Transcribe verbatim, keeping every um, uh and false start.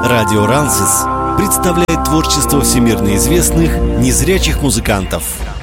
Радио Рансис представляет творчество всемирно известных незрячих музыкантов.